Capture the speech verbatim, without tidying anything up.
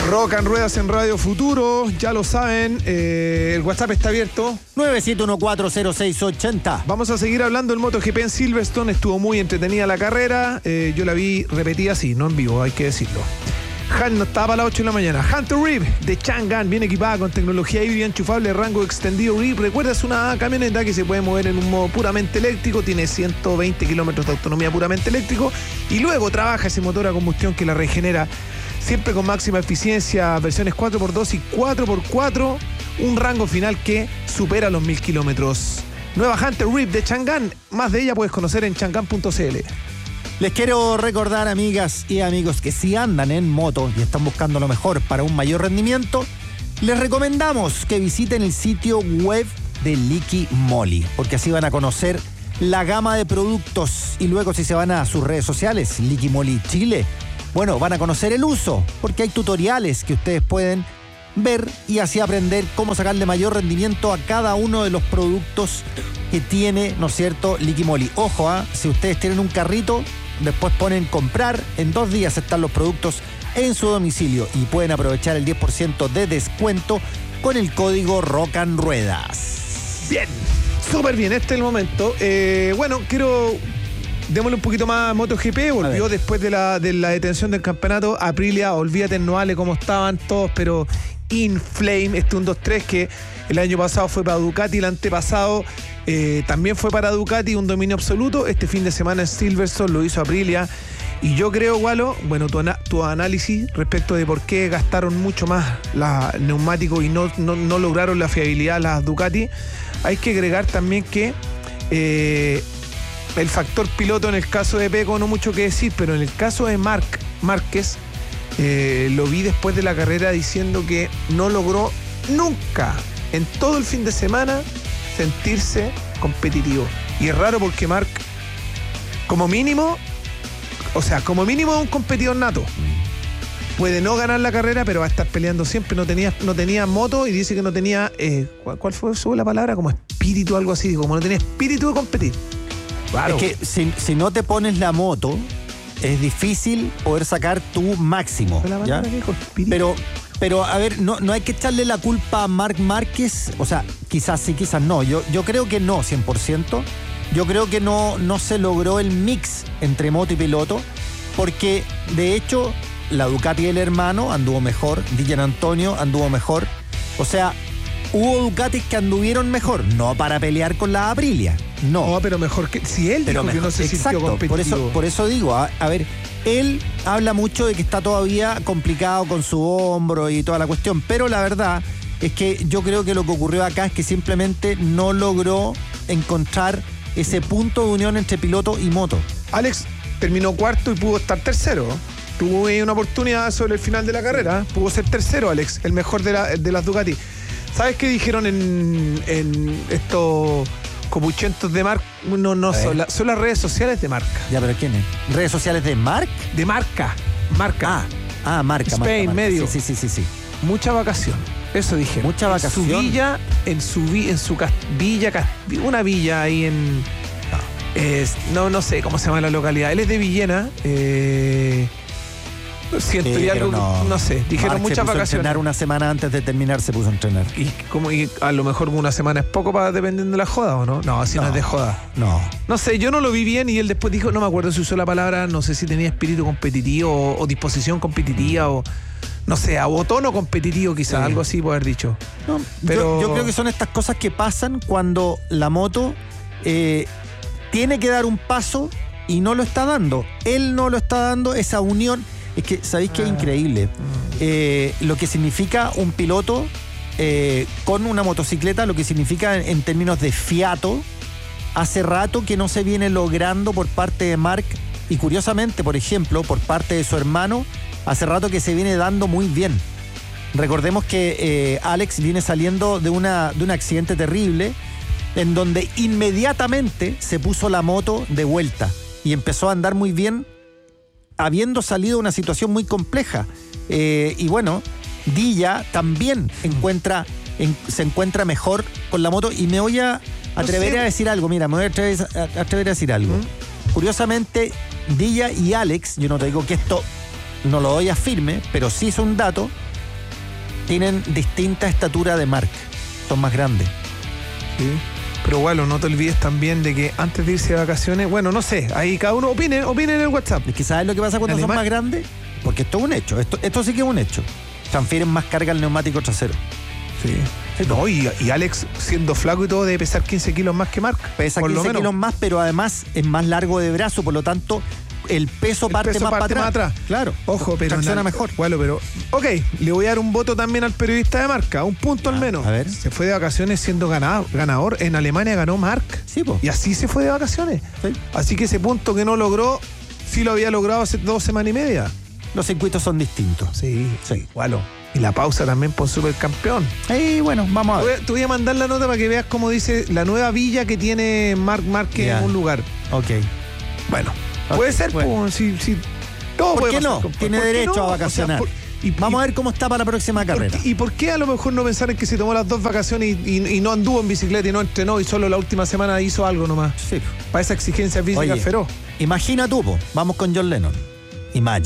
Rock and Ruedas en Radio Futuro, ya lo saben, eh, el WhatsApp está abierto. nueve siete uno cuatro cero seis ocho cero. Vamos a seguir hablando del MotoGP en Silverstone, estuvo muy entretenida la carrera, eh, yo la vi repetida así, no en vivo, hay que decirlo. Hunt no estaba a las ocho de la mañana. Hunter Reeve de Chang'an, bien equipada con tecnología híbrida enchufable, rango extendido. Reeve, recuerda, es una camioneta que se puede mover en un modo puramente eléctrico, tiene ciento veinte kilómetros de autonomía puramente eléctrico y luego trabaja ese motor a combustión que la regenera siempre con máxima eficiencia, versiones cuatro por dos y cuatro por cuatro, un rango final que supera los mil kilómetros. Nueva Hunter Reeve de Chang'an, más de ella puedes conocer en chang'an punto c l. Les quiero recordar, amigas y amigos, que si andan en moto y están buscando lo mejor para un mayor rendimiento, les recomendamos que visiten el sitio web de Liqui Moly, porque así van a conocer la gama de productos y luego si se van a sus redes sociales, Liqui Moly Chile, bueno, van a conocer el uso, porque hay tutoriales que ustedes pueden ver y así aprender cómo sacarle mayor rendimiento a cada uno de los productos que tiene, ¿no es cierto?, Liqui Moly. Ojo, ¿eh? Si ustedes tienen un carrito, después ponen comprar, en dos días están los productos en su domicilio y pueden aprovechar el diez por ciento de descuento con el código Rock and Ruedas. Bien, súper bien, este es el momento. Eh, bueno, quiero... Démosle un poquito más a MotoGP, volvió después de la, de la detención del campeonato. Aprilia, olvídate, no vale cómo estaban todos, pero in flame, este un dos tres que el año pasado fue para Ducati, el antepasado eh, también fue para Ducati, un dominio absoluto. Este fin de semana en Silverstone lo hizo Aprilia. Y yo creo, Walo, bueno, tu, ana- tu análisis respecto de por qué gastaron mucho más la neumáticos y no, no, no lograron la fiabilidad las Ducati, hay que agregar también que... Eh, el factor piloto en el caso de Pecco no mucho que decir, pero en el caso de Marc Márquez eh, lo vi después de la carrera diciendo que no logró nunca en todo el fin de semana sentirse competitivo. Y es raro porque Marc, como mínimo, o sea, como mínimo es un competidor nato. Puede no ganar la carrera, pero va a estar peleando siempre. No tenía, no tenía moto y dice que no tenía, eh, ¿cuál, ¿cuál fue su la palabra? Como espíritu, algo así, como no tenía espíritu de competir. Claro. Es que si, si no te pones la moto, es difícil poder sacar tu máximo. ¿Ya? Pero, pero, a ver, no, no hay que echarle la culpa a Marc Márquez. O sea, quizás sí, quizás no. Yo, yo creo que no, cien por ciento. Yo creo que no, no se logró el mix entre moto y piloto, porque de hecho la Ducati del hermano anduvo mejor, Dylan Antonio anduvo mejor. O sea, hubo Ducatis que anduvieron mejor, no para pelear con la Aprilia, no. No, pero mejor que... Si él pero dijo mejor, que no se exacto, sintió competitivo. Por eso, por eso digo, a, a ver, él habla mucho de que está todavía complicado con su hombro y toda la cuestión, pero la verdad es que yo creo que lo que ocurrió acá es que simplemente no logró encontrar ese punto de unión entre piloto y moto. Alex terminó cuarto y pudo estar tercero. Tuvo una oportunidad sobre el final de la carrera. Pudo ser tercero, Alex, el mejor de, la, de las Ducati. ¿Sabes qué dijeron en, en estos copuchentos de marca? No, no, son, la, son las redes sociales de marca. Ya, pero ¿quién es? ¿Redes sociales de Marc? De marca. Marca. Ah, ah marca. Spain, marca, marca. medio. Sí, sí, sí, sí, sí. Mucha vacación. Eso dije. Mucha vacación. En su villa, en su, vi, en su cas, villa, cas, una villa ahí en... No. Es, no, no sé cómo se llama la localidad. Él es de Villena. Eh... Siento sí, y algo, no, no sé, dijeron Marc muchas se puso vacaciones. A entrenar una semana antes de terminar se puso a entrenar. Y como y a lo mejor una semana es poco para dependiendo de la joda, ¿o no? No, si no, no es de joda. No. No sé, yo no lo vi bien y él después dijo, no me acuerdo si usó la palabra, no sé si tenía espíritu competitivo o, o disposición competitiva o no sé, o tono competitivo quizás, sí. Algo así puede haber dicho. No, pero yo, yo creo que son estas cosas que pasan cuando la moto eh, tiene que dar un paso y no lo está dando. Él no lo está dando, esa unión. Es que, ¿sabéis qué? Es increíble. Eh, lo que significa un piloto eh, con una motocicleta, lo que significa en, en términos de fiato, hace rato que no se viene logrando por parte de Marc y curiosamente, por ejemplo, por parte de su hermano, hace rato que se viene dando muy bien. Recordemos que eh, Alex viene saliendo de, una, de un accidente terrible en donde inmediatamente se puso la moto de vuelta y empezó a andar muy bien, habiendo salido de una situación muy compleja. Eh, y bueno, Dilla también encuentra, en, se encuentra mejor con la moto y me voy a atrever no sé. a decir algo, mira, me voy a atrever a, a, atrever a decir algo. ¿Mm? Curiosamente, Dilla y Alex, yo no te digo que esto no lo doy a firme, pero sí es un dato, tienen distinta estatura de marca. Son más grandes. Sí. Pero bueno, no te olvides también de que antes de irse de vacaciones, bueno, no sé, ahí cada uno opine, opine en el WhatsApp. Es que ¿sabes lo que pasa cuando son más grandes? Porque esto es un hecho, esto, esto sí que es un hecho. Transfieren más carga al neumático trasero. Sí. No, y, y Alex, siendo flaco y todo, debe pesar quince kilos más que Marc. Pesa por quince lo menos. kilos más, pero además es más largo de brazo, por lo tanto, el peso El parte peso más parte para más atrás. atrás. Claro. Ojo, pero. Tracciona na- mejor. Bueno, pero. Ok, le voy a dar un voto también al periodista de Marca, un punto Ah, al menos. a ver. Se fue de vacaciones siendo ganado, ganador. En Alemania ganó Marc. Sí, po. Y así se fue de vacaciones. Sí. Así que ese punto que no logró, sí lo había logrado hace dos semanas y media. Los circuitos son distintos. Sí, Sí. Igual. Y la pausa también por supercampeón. Y bueno, vamos a Te voy ver. a, te voy a mandar la nota para que veas cómo dice la nueva villa que tiene Marc Márquez Ya. en un lugar. Ok. Bueno, Ok, puede ser, bueno. pues, si, si todo ¿Por puede qué pasar, no? compadre. Tiene ¿Por qué derecho no? a O sea, vacacionar. por- y- Vamos y- a ver cómo está para la próxima ¿por carrera. qué- ¿Y por qué a lo mejor no pensar en que se tomó las dos vacaciones y, y- y no anduvo en bicicleta y no entrenó y solo la última semana hizo algo nomás? Sí. Para esa exigencia física Oye, feroz. Imagina tú, po. Vamos con John Lennon. Imagine.